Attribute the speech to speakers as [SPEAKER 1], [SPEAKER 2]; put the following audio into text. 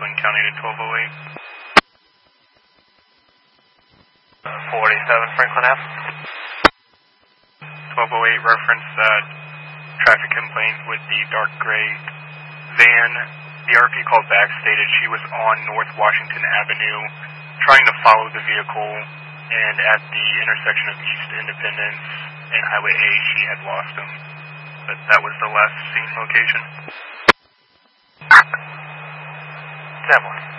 [SPEAKER 1] Wayne County to 1208. 487 Franklin Ave. 1208 reference traffic complaint with the dark gray van. The RP called back stated she was on North Washington Avenue trying to follow the vehicle, and at the intersection of East Independence and Highway A she had lost him. But that was the last seen location.
[SPEAKER 2] 10-1.